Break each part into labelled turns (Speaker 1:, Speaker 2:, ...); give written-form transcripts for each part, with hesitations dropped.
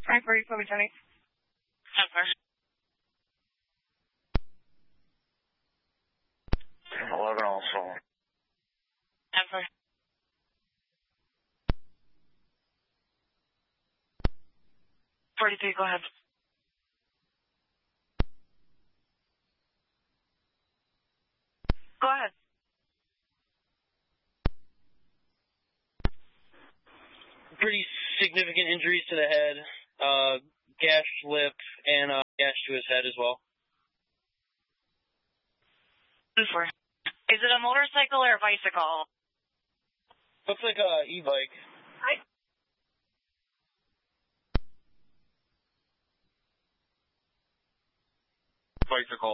Speaker 1: 940, Kobe Johnny.
Speaker 2: 10-4.
Speaker 3: 11 also.
Speaker 2: 10-4. 43, go ahead. Go ahead.
Speaker 4: Pretty significant injuries to the head, gashed lip, and gash to his head as well.
Speaker 2: 2-4. Is it a motorcycle or a bicycle?
Speaker 4: Looks like a e-bike.
Speaker 2: Hi.
Speaker 3: Bicycle.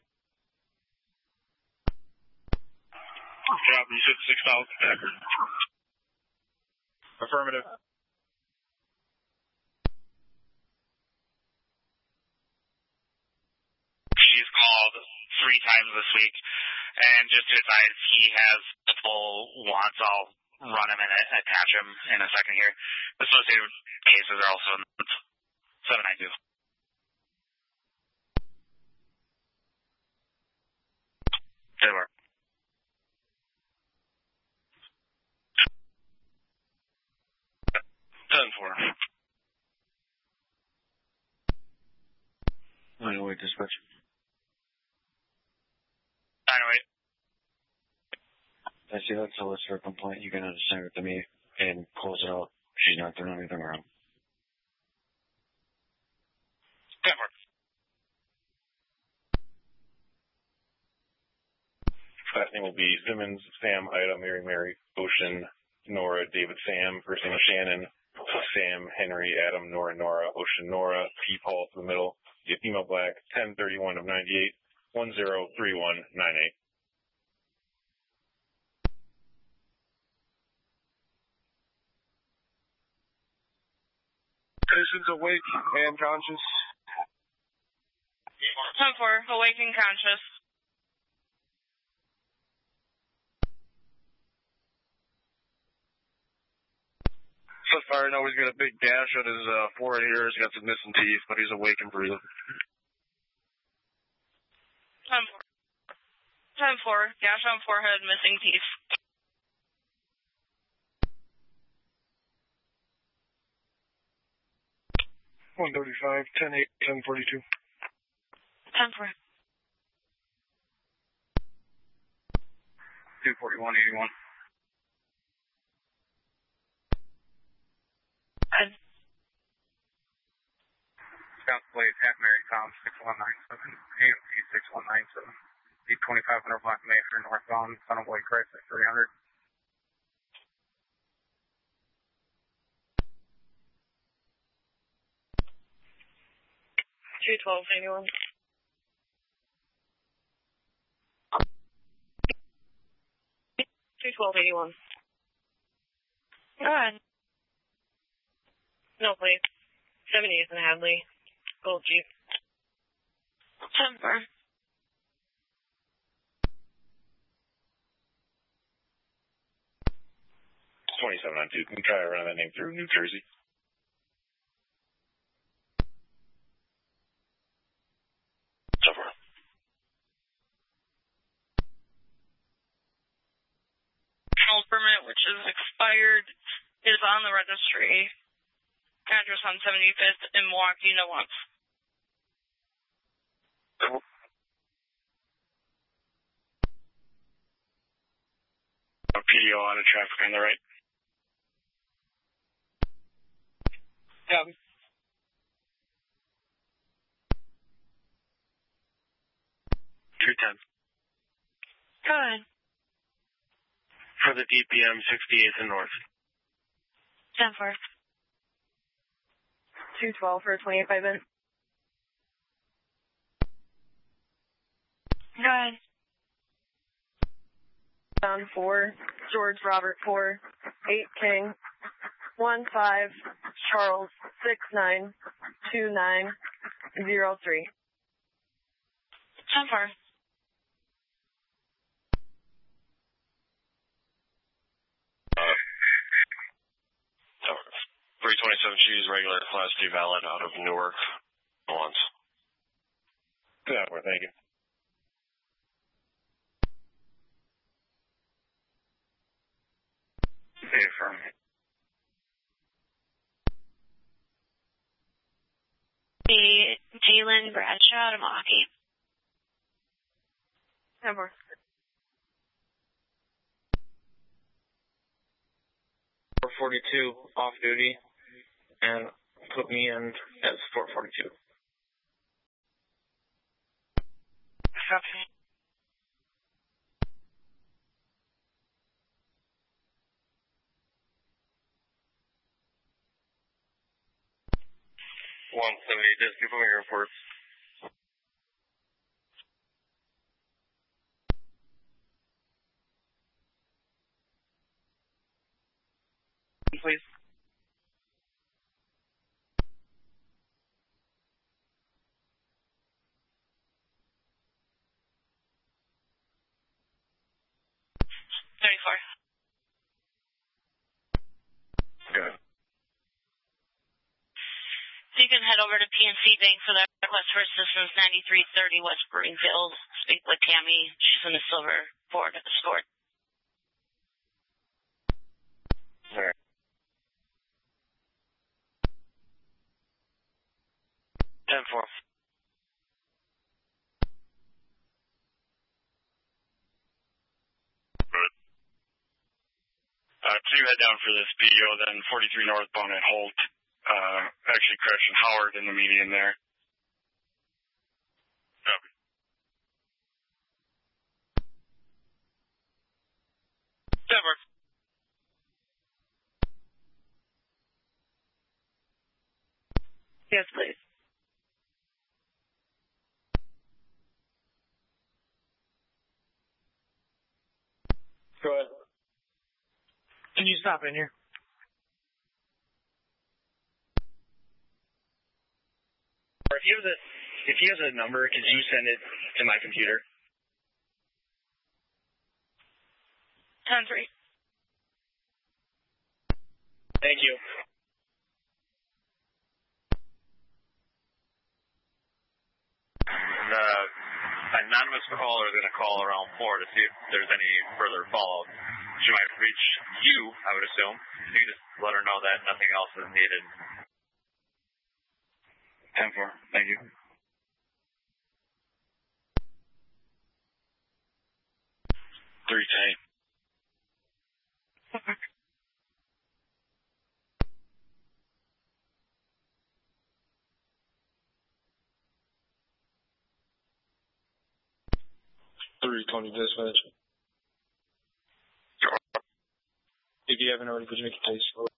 Speaker 5: Drop, you said 6,000.
Speaker 3: Affirmative.
Speaker 5: She's called 3 times this week, and just to advise, he has multiple wants. I'll run him and attach him in a second here. Associated cases are also in 792. They were.
Speaker 3: 10-4.
Speaker 6: Wait, dispatch.
Speaker 5: 908.
Speaker 6: I see that's a list for a complaint. You can send it to me and close it out. She's not doing anything wrong.
Speaker 5: 10-4.
Speaker 3: Last name will be Simmons, Sam, Ida, Mary, Ocean, Nora, David, Sam. First name is Shannon, Sam, Henry, Adam, Nora, Ocean, Nora, P. Paul to the middle. Get email black, 1031 of 98, 103198.
Speaker 5: Patient's awake and conscious.
Speaker 2: 10-4, awake and conscious.
Speaker 5: So far, I know he's got a big gash on his forehead here. He's got some missing teeth, but he's awake and breathing.
Speaker 2: 10-4. 10-4, gash on forehead, missing teeth.
Speaker 5: 135, 10-8, 1042.
Speaker 2: 10-4.
Speaker 5: 24181. South Plate, Half Mary Tom, 6197, AMC 6197. D2500 Black Mayfair, northbound, Son of White Christ at 300.
Speaker 2: $212.81. $212.81. Go ahead. No, please. 70th and Hadley. Gold Jeep. 10-4.
Speaker 3: 2792. Can you try to run that name through New Jersey? So far.
Speaker 2: Permit, which is expired, is on the registry. Address on 75th in Milwaukee, no once.
Speaker 5: PDO out of traffic on the right.
Speaker 4: Yeah.
Speaker 5: 210.
Speaker 2: Go ahead.
Speaker 5: For the DPM 68th and North.
Speaker 2: 10-4. 212 for 25 minutes. Go ahead. Down 4, George Robert 4, 8 King, 15 Charles 692903. 10-4.
Speaker 5: 329
Speaker 1: 27 cheese, regular Class D valid out of Newark. Once.
Speaker 3: 10-4, thank you.
Speaker 5: Affirm.
Speaker 7: Jalen Bradshaw out of Milwaukee.
Speaker 2: 10-4.
Speaker 4: .442 off duty, and put me in as 442.
Speaker 2: Copy.
Speaker 5: Just give me your reports. Please.
Speaker 3: Good.
Speaker 7: So you can head over to PNC Bank for the request for assistance 9330 West Springfield. Speak with Tammy. She's in the silver Ford Escort.
Speaker 3: All right.
Speaker 4: 10-4.
Speaker 1: Can you head down for this PO then 43 northbound at Holt? Actually crashing Howard in the median there. Copy.
Speaker 5: Denver.
Speaker 2: Yes, please.
Speaker 4: Go ahead.
Speaker 8: Can you stop in here?
Speaker 5: Or if you have a number, could you send it to my computer?
Speaker 2: 10-3.
Speaker 5: Thank you. Anonymous caller is going to call around 4 to see if there's any further follow-up. She might reach you, I would assume. You can just let her know that nothing else is needed.
Speaker 1: 10-4. Thank you. Three tank.
Speaker 8: .320 dispatch. If you haven't already, could you make a case for